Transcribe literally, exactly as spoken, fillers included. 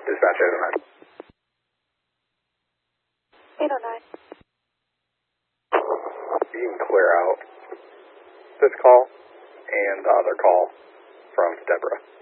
Dispatch eight oh nine. eight oh nine. You can clear out this call and the other call from Deborah.